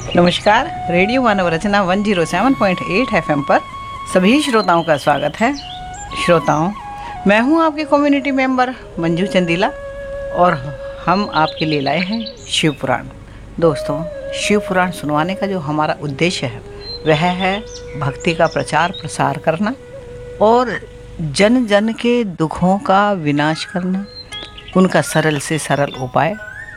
नमस्कार। रेडियो मानव रचना 107.8 FM पर सभी श्रोताओं का स्वागत है। श्रोताओं, मैं हूं आपके कम्युनिटी मेंबर मंजू चंदीला और हम आपके लिए लाए हैं शिव पुराण। दोस्तों, शिव पुराण सुनवाने का जो हमारा उद्देश्य है वह है भक्ति का प्रचार प्रसार करना और जन जन के दुखों का विनाश करना, उनका सरल से सरल उपाय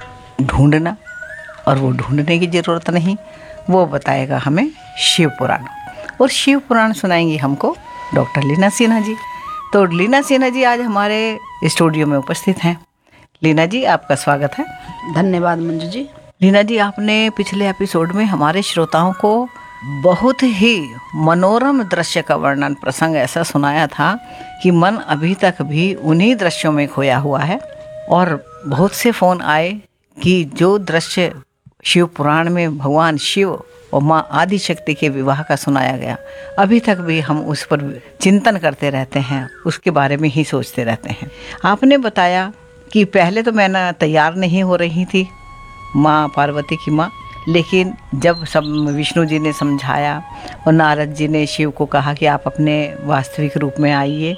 ढूंढना, और वो ढूंढने की ज़रूरत नहीं, वो बताएगा हमें शिव पुराण। और शिव पुराण सुनाएंगी हमको डॉक्टर लीना सिन्हा जी। तो लीना सिन्हा जी आज हमारे स्टूडियो में उपस्थित हैं। लीना जी, आपका स्वागत है। धन्यवाद मंजू जी। लीना जी, आपने पिछले एपिसोड में हमारे श्रोताओं को बहुत ही मनोरम दृश्य का वर्णन, प्रसंग ऐसा सुनाया था कि मन अभी तक भी उन्हीं दृश्यों में खोया हुआ है। और बहुत से फ़ोन आए कि जो दृश्य शिव पुराण में भगवान शिव और माँ आदिशक्ति के विवाह का सुनाया गया, अभी तक भी हम उस पर चिंतन करते रहते हैं, उसके बारे में ही सोचते रहते हैं। आपने बताया कि पहले तो मैं तैयार नहीं हो रही थी माँ पार्वती की माँ, लेकिन जब सब विष्णु जी ने समझाया और नारद जी ने शिव को कहा कि आप अपने वास्तविक रूप में आइए,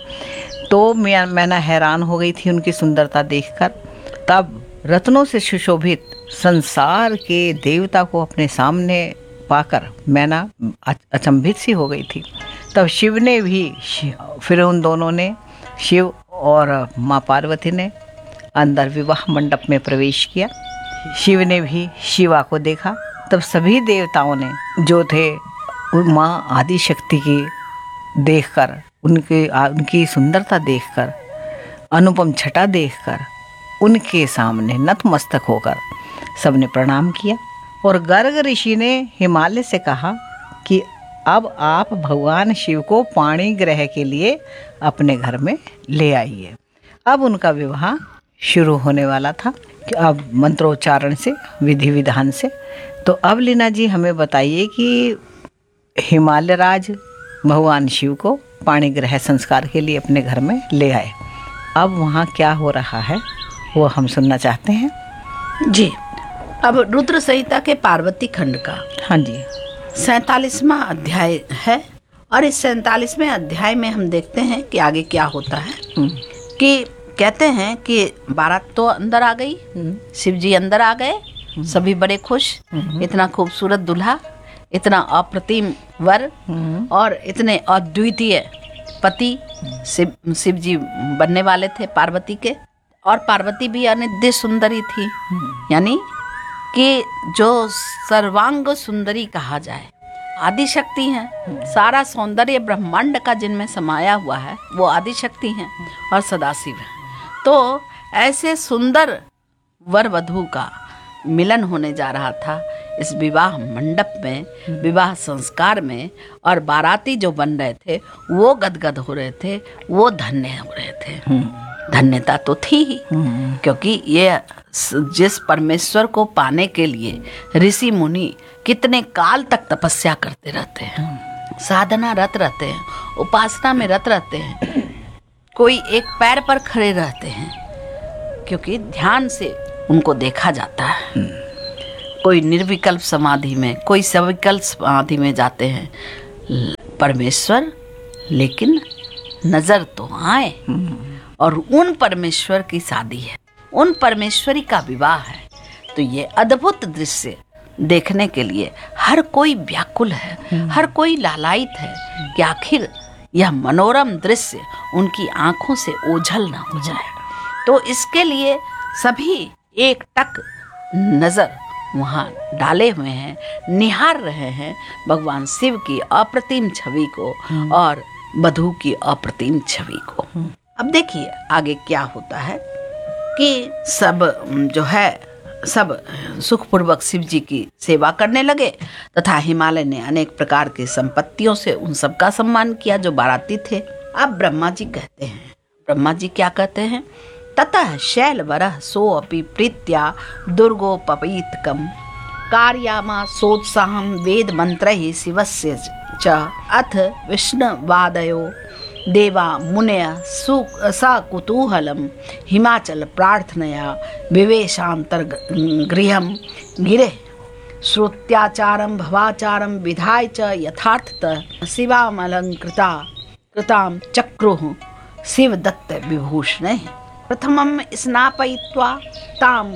तो मैं हैरान हो गई थी उनकी सुंदरता देखकर। तब रत्नों से सुशोभित संसार के देवता को अपने सामने पाकर मैं अचंभित सी हो गई थी। तब शिव ने भी, फिर उन दोनों ने, शिव और माँ पार्वती ने अंदर विवाह मंडप में प्रवेश किया। शिव ने भी शिवा को देखा। तब सभी देवताओं ने जो थे माँ आदिशक्ति की देखकर, उनकी सुंदरता देखकर, अनुपम छटा देखकर उनके सामने नतमस्तक होकर सबने प्रणाम किया। और गर्ग ऋषि ने हिमालय से कहा कि अब आप भगवान शिव को पाणी ग्रह के लिए अपने घर में ले आइए। अब उनका विवाह शुरू होने वाला था कि अब मंत्रोच्चारण से, विधि विधान से। तो अब लीना जी हमें बताइए कि हिमालय राज भगवान शिव को पाणी ग्रह संस्कार के लिए अपने घर में ले आए। अब वहाँ क्या हो रहा है वो हम सुनना चाहते हैं जी। अब रुद्र संहिता के पार्वती खंड का, हाँ जी, 47वां अध्याय है। और इस 47वें अध्याय में हम देखते हैं कि आगे क्या होता है। कि कहते हैं कि बारात तो अंदर आ गई, शिव जी अंदर आ गए, सभी बड़े खुश। इतना खूबसूरत दूल्हा, इतना अप्रतिम वर और इतने अद्वितीय पति शिव जी बनने वाले थे पार्वती के। और पार्वती भी अनिद्य सुंदरी थी, यानी कि जो सर्वांग सुंदरी कहा जाए, आदिशक्ति हैं। सारा सौंदर्य ब्रह्मांड का जिनमें समाया हुआ है वो आदिशक्ति हैं और सदाशिव हैं। तो ऐसे सुंदर वर वधू का मिलन होने जा रहा था इस विवाह मंडप में, विवाह संस्कार में। और बाराती जो बन रहे थे वो गदगद हो रहे थे, वो धन्य हो रहे थे। धन्यता तो थी ही, क्योंकि ये जिस परमेश्वर को पाने के लिए ऋषि मुनि कितने काल तक तपस्या करते रहते हैं, साधना रत रहते हैं, उपासना में रत रहते हैं, कोई एक पैर पर खड़े रहते हैं, क्योंकि ध्यान से उनको देखा जाता है। कोई निर्विकल्प समाधि में, कोई सविकल्प समाधि में जाते हैं परमेश्वर, लेकिन नजर तो आए। और उन परमेश्वर की शादी है, उन परमेश्वरी का विवाह है। तो ये अद्भुत दृश्य देखने के लिए हर कोई व्याकुल है, हर कोई लालायित है कि आखिर यह मनोरम दृश्य उनकी आंखों से ओझल ना हो जाए। तो इसके लिए सभी एक टक नजर वहाँ डाले हुए हैं, निहार रहे हैं भगवान शिव की अप्रतिम छवि को और वधू की अप्रतिम छवि को। अब देखिए आगे क्या होता है कि सब जो है सब सुखपूर्वक शिव जी की सेवा करने लगे, तथा हिमालय ने अनेक प्रकार की संपत्तियों से उन सबका सम्मान किया जो बाराती थे। अब ब्रह्मा जी कहते हैं, ब्रह्मा जी क्या कहते हैं? ततः शैलवरः सोऽपि प्रीत्या दुर्गोपवीतकम् कार्यामा सोत्साहं वेद मंत्रैः शिवस्य च अथ विष्णुवादयो देवा मुनय सकुतूहलं हिमाचल प्रार्थनया विवेशांतर गृहं गिरे श्रुत्याचारम भवाचारम विधाय च यथार्थतः शिवामलंकृता कृताम चक्रुः शिवदत्त विभूषणे प्रथमम स्नापयित्वा ताम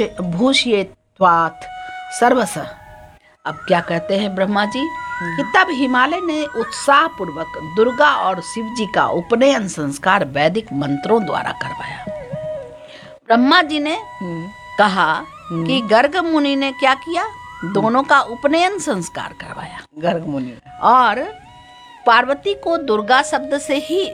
भूषयित्वात् सर्वस। अब क्या कहते हैं ब्रह्मा जी कि तब हिमालय ने उत्साह पूर्वक दुर्गा और शिव जी का उपनयन संस्कार वैदिक मंत्रों द्वारा करवाया। ब्रह्मा जी ने कहा कि गर्ग मुनि ने क्या किया, दोनों का उपनयन संस्कार करवाया। गर्ग मुनि और पार्वती को दुर्गा शब्द से ही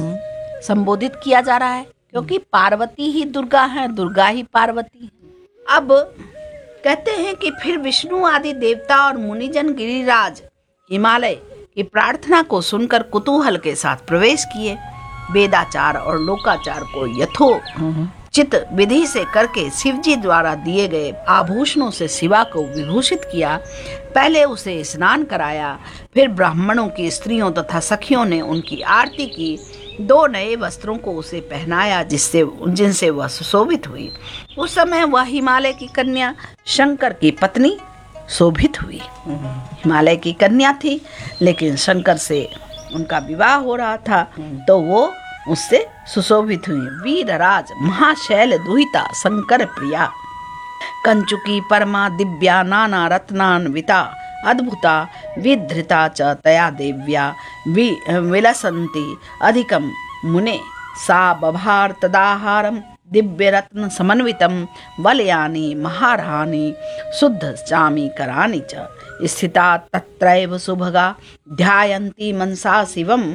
संबोधित किया जा रहा है, क्योंकि पार्वती ही दुर्गा है, दुर्गा ही पार्वती है। अब कहते हैं कि फिर विष्णु आदि देवता और मुनिजन गिरिराज हिमालय की प्रार्थना को सुनकर कुतूहल के साथ प्रवेश किए। वेदाचार और लोकाचार को यथोचित विधि से करके शिव जी द्वारा दिए गए आभूषणों से शिवा को विभूषित किया। पहले उसे स्नान कराया, फिर ब्राह्मणों की स्त्रियों तथा सखियों ने उनकी आरती की। 2 नए वस्त्रों को उसे पहनाया जिनसे वह सुशोभित हुई। उस समय वह हिमालय की कन्या शंकर की पत्नी शोभित हुई। हिमालय की कन्या थी, लेकिन शंकर से उनका विवाह हो रहा था, तो वो उससे सुशोभित हुई। वीरराज महाशैल दुहिता शंकर प्रिया कंचुकी परमा दिव्या नाना रत्नान्विता अद्भुता विधृता च तया देव्या विलसन्ति अधिकं मुने सा बभार तदाहारं दिव्य रत्न समन्वितं वलयानि महारहानि शुद्ध चामीकराणि च स्थिता तत्रैव सुभगा ध्यायन्ति मनसा शिवं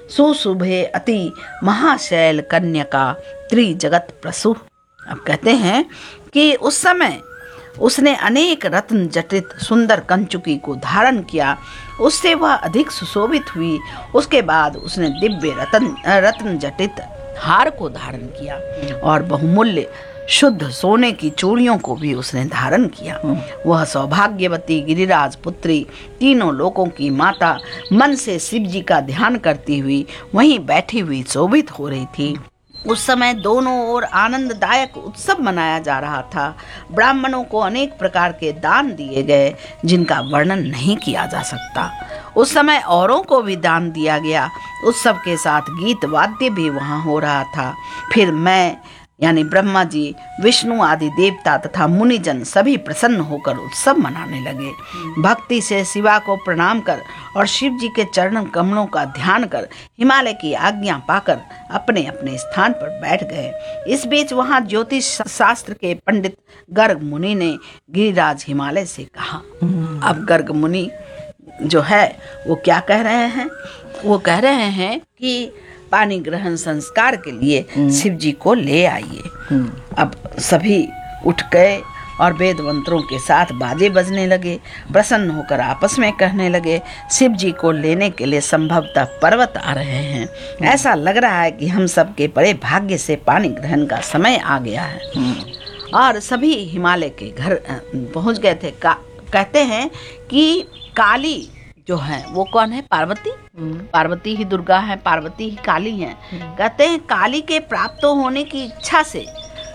सुशुभे अति महाशैल कन्यका त्रिजगत प्रसु। अब कहते हैं कि उस समय उसने अनेक रत्न जटित सुंदर कंचुकी को धारण किया, उससे वह अधिक सुशोभित हुई। उसके बाद उसने दिव्य रत्न जटित हार को धारण किया और बहुमूल्य शुद्ध सोने की चूड़ियों को भी उसने धारण किया। वह सौभाग्यवती गिरिराज पुत्री तीनों लोकों की माता मन से शिव जी का ध्यान करती हुई वहीं बैठी हुई शोभित हो रही थी। उस समय दोनों ओर आनंददायक उत्सव मनाया जा रहा था। ब्राह्मणों को अनेक प्रकार के दान दिए गए जिनका वर्णन नहीं किया जा सकता। उस समय औरों को भी दान दिया गया। उत्सव के साथ गीत वाद्य भी वहाँ हो रहा था। फिर मैं यानी ब्रह्मा जी, विष्णु आदि देवता तथा मुनिजन सभी प्रसन्न होकर उत्सव मनाने लगे। भक्ति से शिवा को प्रणाम कर और शिव जी के चरण कमलों का ध्यान कर हिमालय की आज्ञा पाकर अपने अपने स्थान पर बैठ गए। इस बीच वहाँ ज्योतिष शास्त्र के पंडित गर्ग मुनि ने गिरिराज हिमालय से कहा। अब गर्ग मुनि जो है वो क्या कह रहे हैं, वो कह रहे हैं कि पानी ग्रहण संस्कार के लिए शिव जी को ले आइए। अब सभी उठ गए और वेद मंत्रों के साथ बाजे बजने लगे। प्रसन्न होकर आपस में कहने लगे, शिव जी को लेने के लिए संभवतः पर्वत आ रहे हैं। ऐसा लग रहा है कि हम सबके बड़े भाग्य से पानी ग्रहण का समय आ गया है। और सभी हिमालय के घर पहुंच गए थे। कहते हैं कि काली जो है वो कौन है, पार्वती। पार्वती ही दुर्गा है, पार्वती ही काली है। कहते हैं काली के प्राप्त होने की इच्छा से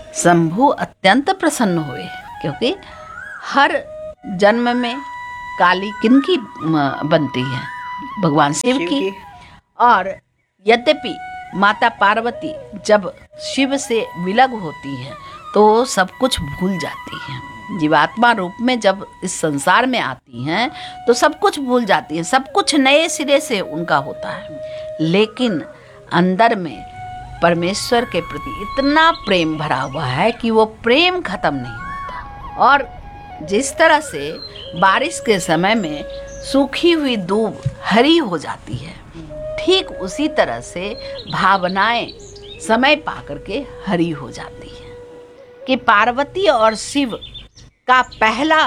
शंभु अत्यंत प्रसन्न हुए, क्योंकि हर जन्म में काली किनकी बनती है, भगवान शिव की। और यद्यपि माता पार्वती जब शिव से विलग होती है तो सब कुछ भूल जाती है। जीवात्मा रूप में जब इस संसार में आती हैं तो सब कुछ भूल जाती हैं, सब कुछ नए सिरे से उनका होता है। लेकिन अंदर में परमेश्वर के प्रति इतना प्रेम भरा हुआ है कि वो प्रेम खत्म नहीं होता। और जिस तरह से बारिश के समय में सूखी हुई दूब हरी हो जाती है, ठीक उसी तरह से भावनाएं समय पाकर के हरी हो जाती हैं। कि पार्वती और शिव का पहला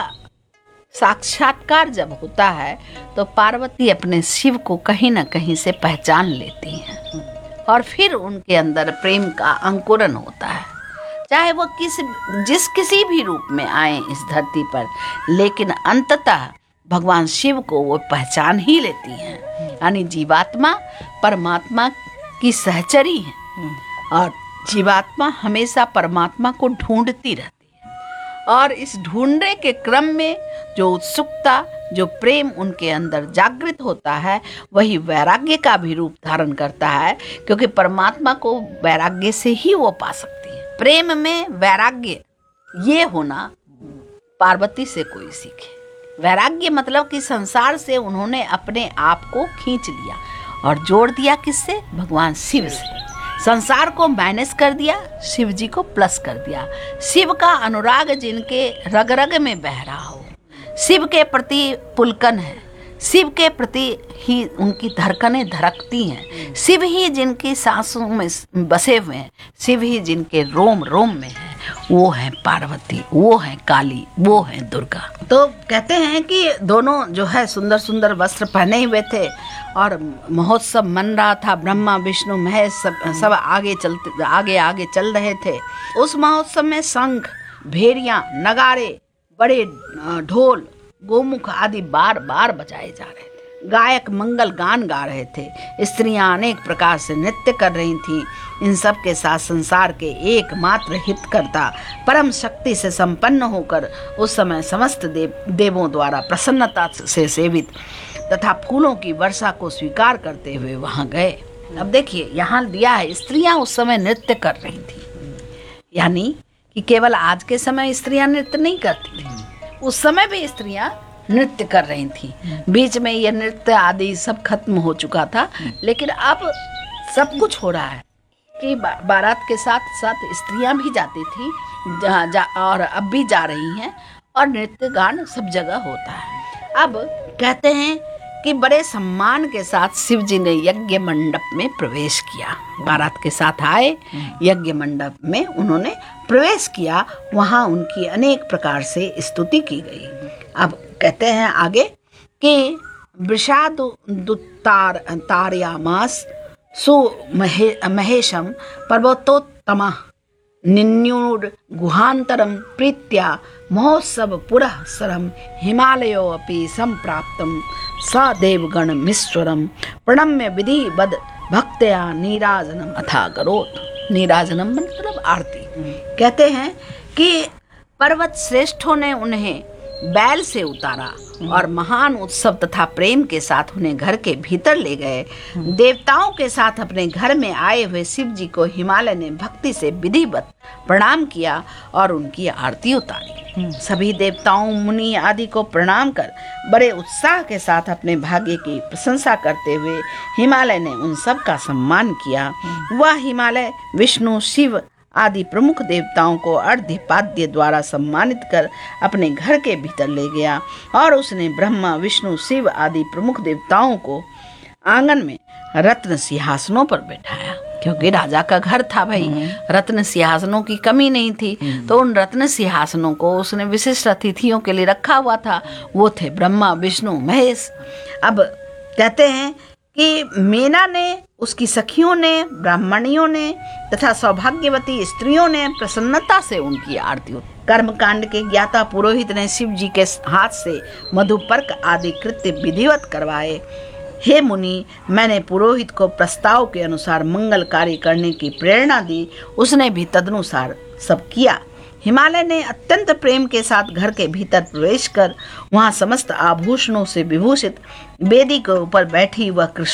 साक्षात्कार जब होता है तो पार्वती अपने शिव को कहीं न कहीं से पहचान लेती हैं और फिर उनके अंदर प्रेम का अंकुरन होता है। चाहे वो किसी भी रूप में आए इस धरती पर, लेकिन अंततः भगवान शिव को वो पहचान ही लेती हैं। यानी जीवात्मा परमात्मा की सहचरी है और जीवात्मा हमेशा परमात्मा को ढूंढती रहती है। और इस ढूंढने के क्रम में जो उत्सुकता, जो प्रेम उनके अंदर जागृत होता है, वही वैराग्य का भी रूप धारण करता है, क्योंकि परमात्मा को वैराग्य से ही वो पा सकती है। प्रेम में वैराग्य ये होना पार्वती से कोई सीखे। वैराग्य मतलब कि संसार से उन्होंने अपने आप को खींच लिया और जोड़ दिया किससे? भगवान शिव से। संसार को माइनस कर दिया, शिव जी को प्लस कर दिया। शिव का अनुराग जिनके रग रग में बह रहा हो, शिव के प्रति पुलकन है, शिव के प्रति ही उनकी धड़कनें धड़कती हैं, शिव ही जिनकी सांसों में बसे हुए हैं, शिव ही जिनके रोम रोम में है, वो है पार्वती, वो है काली, वो है दुर्गा। तो कहते हैं कि दोनों जो है सुंदर सुंदर वस्त्र पहने हुए थे और महोत्सव मन रहा था। ब्रह्मा विष्णु महेश सब आगे चल रहे थे। उस महोत्सव में शंख, भेड़ियां, नगाड़े, बड़े ढोल, गोमुख आदि बार बार बजाए जा रहे थे। गायक मंगल गान गा रहे थे। स्त्रियां अनेक प्रकार से नृत्य कर रही थीं। इन सब के साथ संसार के एकमात्र हितकर्ता परम शक्ति से संपन्न होकर उस समय समस्त देवों द्वारा प्रसन्नता से सेवित तथा फूलों की वर्षा को स्वीकार करते हुए वहां गए। अब देखिए यहाँ दिया है, स्त्रियां उस समय नृत्य कर रही थी, यानी कि केवल आज के समय स्त्रियां नृत्य नहीं करती थी, उस समय भी स्त्रियां नृत्य कर रही थी। बीच में ये नृत्य आदि सब खत्म हो चुका था, लेकिन अब सब कुछ हो रहा है कि बारात के साथ साथ स्त्रियां भी जाती थी और अब भी जा रही हैं और नृत्य गान सब जगह होता है। अब कहते हैं कि बड़े सम्मान के साथ शिव जी ने यज्ञ मंडप में प्रवेश किया। बारात के साथ आए, यज्ञ मंडप में उन्होंने प्रवेश किया। वहाँ उनकी अनेक प्रकार से स्तुति की गई। अब कहते हैं आगे कि वृषादुत्तारयामास महेशम पर्वतोत्तमः निन्यूड गुहांतरम प्रीत्या महोत्सव पुरःसरम हिमालयोऽपि संप्राप्तम स देवगण मिश्वरम प्रणम्य विधिवद भक्त्या नीराजनम अथा करोत। नीराजनम मतलब आरती। कहते हैं कि पर्वत श्रेष्ठों ने उन्हें बैल से उतारा और महान उत्सव तथा प्रेम के साथ उन्हें घर के भीतर ले गए। देवताओं के साथ अपने घर में आए हुए शिव जी को हिमालय ने भक्ति से विधिवत प्रणाम किया और उनकी आरती उतारी। सभी देवताओं, मुनि आदि को प्रणाम कर बड़े उत्साह के साथ अपने भाग्य की प्रशंसा करते हुए हिमालय ने उन सब का सम्मान किया। वह हिमालय विष्णु, शिव आदि प्रमुख देवताओं को अर्घ्यपाद्य द्वारा सम्मानित कर अपने घर के भीतर ले गया और उसने ब्रह्मा, विष्णु, शिव आदि प्रमुख देवताओं को आंगन में रत्न सिंहासनों पर बैठाया, क्योंकि राजा का घर था भाई, रत्न सिंहासनों की कमी नहीं थी। तो उन रत्न सिंहासनों को उसने विशिष्ट अतिथियों के लिए रखा हुआ था। वो थे ब्रह्मा, विष्णु, महेश। अब कहते हैं कि मीना ने, उसकी सखियों ने, ब्राह्मणियों ने तथा सौभाग्यवती स्त्रियों ने प्रसन्नता से उनकी आरती। कर्मकांड के ज्ञाता पुरोहित ने शिव जी के हाथ से मधुपर्क आदि कृत्य विधिवत करवाए। हे मुनि, मैंने पुरोहित को प्रस्ताव के अनुसार मंगल कार्य करने की प्रेरणा दी, उसने भी तदनुसार सब किया। हिमालय ने अत्यंत प्रेम के साथ घर के भीतर प्रवेश कर वहां समस्त आभूषणों से विभूषित वेदी के ऊपर बैठी वह कृष्ण